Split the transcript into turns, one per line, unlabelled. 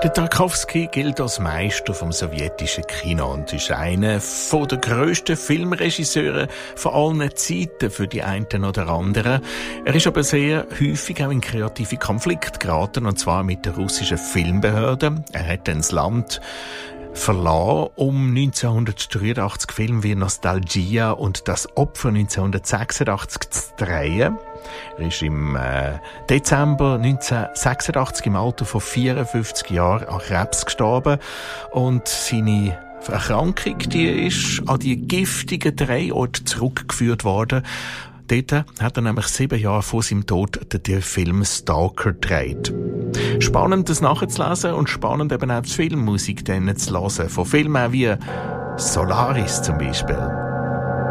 Der Tarkowski gilt als Meister vom sowjetischen Kino und ist einer der grössten Filmregisseure von allen Zeiten für die einen oder anderen. Er ist aber sehr häufig auch in kreative Konflikte geraten, und zwar mit der russischen Filmbehörde. Er hat dann das Land verlassen, um 1983 Filme wie Nostalgia und Das Opfer 1986 zu drehen. Er ist im Dezember 1986 im Alter von 54 Jahren an Krebs gestorben und seine Erkrankung, die ist an die giftigen Drehorte zurückgeführt worden. Dort hat er nämlich 7 Jahre vor seinem Tod den Film Stalker gedreht. Spannend, das nachzulesen und spannend eben auch die Filmmusik zu hören. Von Filmen wie Solaris zum Beispiel.